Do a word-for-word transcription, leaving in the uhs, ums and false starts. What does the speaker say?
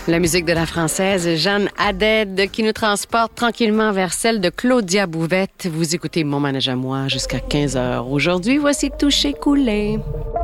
La musique de la Française Jeanne Haddad qui nous transporte tranquillement vers celle de Claudia Bouvette. Vous écoutez Mon manège à moi jusqu'à quinze heures. Aujourd'hui, voici Toucher Coulé.